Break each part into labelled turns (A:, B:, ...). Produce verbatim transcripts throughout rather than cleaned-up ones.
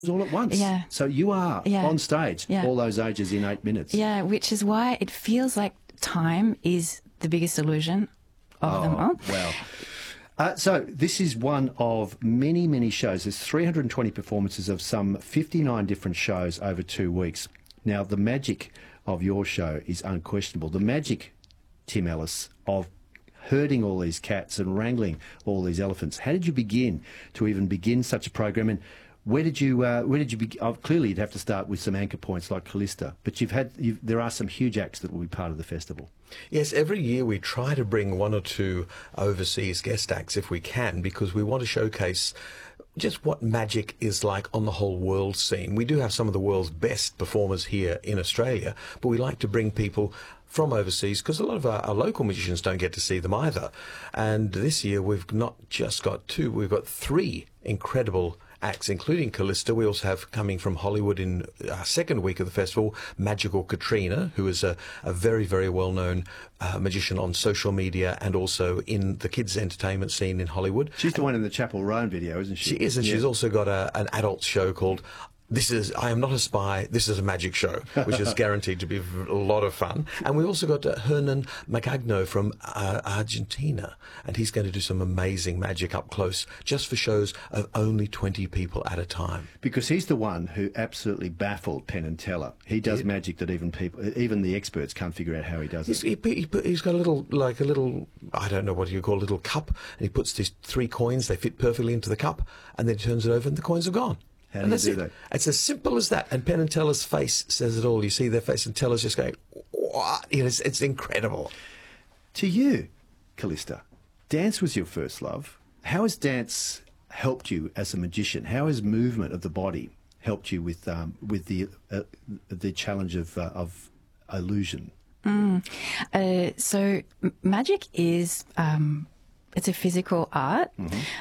A: all at once.
B: Yeah.
A: So you are
B: Yeah.
A: on stage,
B: Yeah.
A: all those ages in eight minutes.
B: Yeah, which is why it feels like time is the biggest illusion of them all.
A: Wow. Uh, so this is one of many, many shows. There's three hundred twenty performances of some fifty-nine different shows over two weeks. Now, the magic of your show is unquestionable. The magic, Tim Ellis, of herding all these cats and wrangling all these elephants. How did you begin to even begin such a program? And where did you, uh, where did you begin? Oh, clearly, you'd have to start with some anchor points like Callista, but you've had, you've, there are some huge acts that will be part of the festival.
C: Yes, every year we try to bring one or two overseas guest acts if we can, because we want to showcase just what magic is like on the whole world scene. We do have some of the world's best performers here in Australia, but we like to bring people from overseas because a lot of our, our local magicians don't get to see them either. And this year we've not just got two, we've got three incredible acts, including Callista. We also have, coming from Hollywood in our second week of the festival, Magical Katrina, who is a, a very, very well-known uh, magician on social media and also in the kids' entertainment scene in Hollywood.
A: She's the one in the Chapel Roan video, isn't she?
C: She is, and
A: Yeah.
C: she's also got a, an adult show called This is, I Am Not a Spy, This is a Magic Show, which is guaranteed to be a lot of fun. And we also got uh, Hernan Magagno from uh, Argentina, and he's going to do some amazing magic up close, just for shows of only twenty people at a time.
A: Because he's the one who absolutely baffled Penn and Teller. He does
C: Yeah.
A: magic that even people, even the experts can't figure out how he does
C: He's,
A: it.
C: he, he, put- he's got a little, like a little, I don't know what you call a little cup, and he puts these three coins, they fit perfectly into the cup, and then he turns it over and the coins are gone.
A: How do
C: and
A: you
C: that's
A: do
C: it.
A: that?
C: It's as simple as that. And Penn and Teller's face says it all. You see their face, and Teller's just going, what? You know, it's, it's incredible.
A: To you, Callista, dance was your first love. How has dance helped you as a magician? How has movement of the body helped you with um, with the uh, the challenge of uh, of illusion?
B: Uh, so m- magic is um, it's a physical art,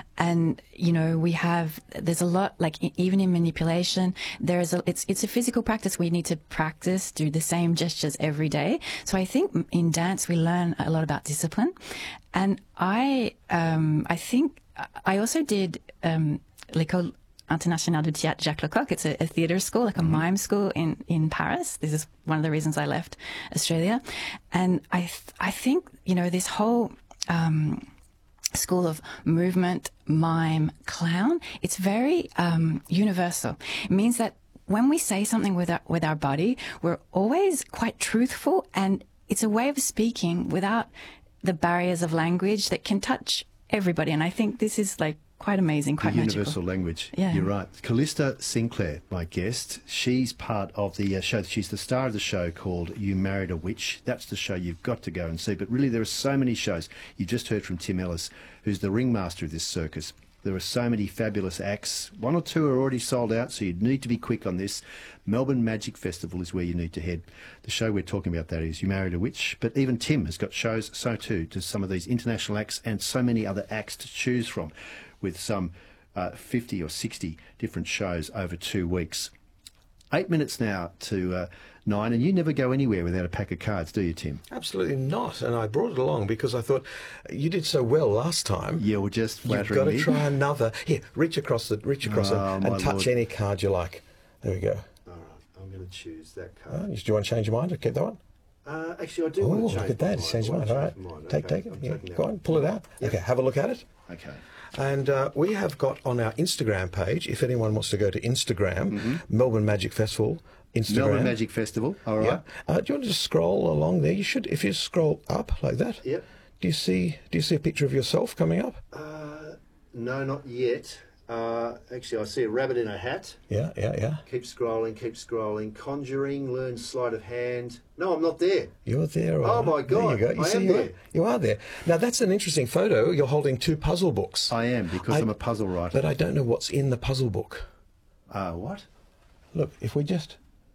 B: and you know we have there's a lot like e- even in manipulation there's a it's it's a physical practice. We need to practice, do the same gestures every day. So I think m- in dance we learn a lot about discipline, and I um, I think I also did um, l'école International du Théâtre Jacques Lecoq. It's a, a theatre school, like a mime school in, in Paris. This is one of the reasons I left Australia. And I th- I think, you know, this whole um, school of movement, mime, clown, it's very um, universal. It means that when we say something with our, with our body, we're always quite truthful, and it's a way of speaking without the barriers of language that can touch everybody. And I think this is like quite amazing, quite
A: The
B: magical.
A: universal language.
B: Yeah.
A: You're right. Callista Sinclair, my guest, she's part of the uh, show. She's the star of the show called You Married a Witch. That's the show you've got to go and see. But really, there are so many shows. You just heard from Tim Ellis, who's the ringmaster of this circus. There are so many fabulous acts. One or two are already sold out, so you need to be quick on this. Melbourne Magic Festival is where you need to head. The show we're talking about, that is You Married a Witch. But even Tim has got shows, so too, to some of these international acts and so many other acts to choose from, with some uh, fifty or sixty different shows over two weeks. Eight minutes now to uh, nine, and you never go anywhere without a pack of cards, do you, Tim?
C: Absolutely not. And I brought it along because I thought you did so well last time.
A: You were just
C: You've
A: flattering
C: got to
A: me.
C: try another. Here, reach across the reach across
A: Oh,
C: it
A: my
C: and touch
A: Lord.
C: any card you like. There we go.
A: All right, I'm going to choose that
C: Oh,
A: card.
C: do you want to change your mind or keep that one?
A: Uh, actually, I do
C: Oh,
A: want to change
C: look at that.
A: my
C: It's
A: mind.
C: changed
A: I
C: your
A: want
C: mind.
A: to
C: All
A: change
C: right.
A: my mind.
C: Take,
A: Okay,
C: take it.
A: I'm
C: Yeah.
A: taking that
C: Go
A: one.
C: on, pull it out.
A: Yep.
C: Okay, have a look at it.
A: Okay.
C: And uh, we have got on our Instagram page, if anyone wants to go to Instagram, Melbourne Magic Festival, Instagram.
A: Melbourne Magic Festival, all right.
C: Yeah. Uh, do you want to just scroll along there? You should, if you scroll up like that.
A: Yep.
C: Do you see? Do you see a picture of yourself coming up?
A: Uh, no, not yet. Uh, actually, I see a rabbit in a hat.
C: Yeah, yeah, yeah.
A: Keep scrolling, keep scrolling. Conjuring, learn sleight of hand. No, I'm not there.
C: You're there. all
A: Oh,
C: right.
A: my
C: There
A: God,
C: you go. You
A: I
C: see,
A: am
C: you
A: there.
C: Are, you are there. Now that's an interesting photo. You're holding two puzzle books.
A: I am, because
C: I-
A: I'm a puzzle writer.
C: But I don't know what's in the puzzle book.
A: Uh, what?
C: Look, if we just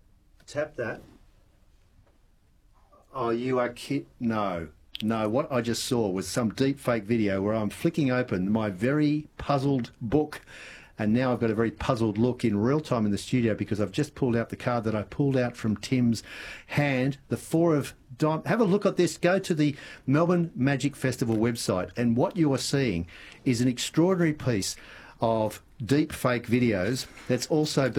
A: Tap that. Oh, you are kid. No. No, what I just saw was some deep fake video where I'm flicking open my very puzzled book, and now I've got a very puzzled look in real time in the studio because I've just pulled out the card that I pulled out from Tim's hand, the four of Dime. Have a look at this. Go to the Melbourne Magic Festival website, and what you are seeing is an extraordinary piece of deep fake videos that's also been